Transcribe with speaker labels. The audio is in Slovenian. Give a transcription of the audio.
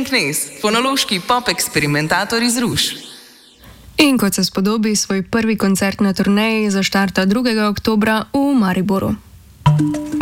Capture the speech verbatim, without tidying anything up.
Speaker 1: Knez, fonološki pop eksperimentator iz Ruš.
Speaker 2: In kot se spodobi, svoj prvi koncert na turneji zaštarta drugega oktobra v Mariboru.